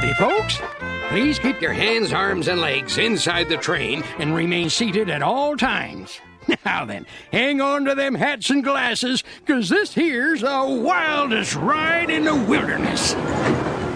Ready, folks? Please keep your hands, arms, and legs inside the train and remain seated at all times. Now then, hang on to them hats and glasses, 'cause this here's the wildest ride in the wilderness.